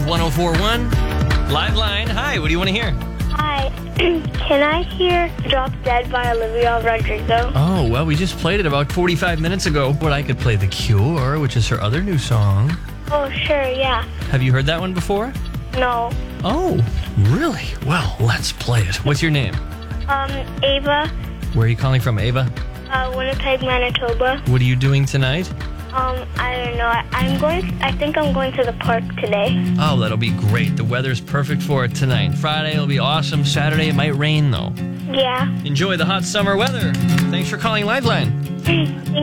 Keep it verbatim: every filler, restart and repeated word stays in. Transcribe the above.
one oh four one. Live line. Hi, what do you want to hear? Hi. Can I hear Drop Dead by Olivia Rodrigo? Oh, well, we just played it about forty-five minutes ago. But I could play The Cure, which is her other new song. Oh, sure, yeah. Have you heard that one before? No. Oh, really? Well, let's play it. What's your name? Um, Ava, Where are you calling from, Ava? uh, Winnipeg, Manitoba. What are you doing tonight? Um, I don't know. I, I'm going, I think I'm going to the park today. Oh, that'll be great. The weather's perfect for it tonight. Friday will be awesome. Saturday it might rain, though. Yeah. Enjoy the hot summer weather. Thanks for calling Liveline. Thank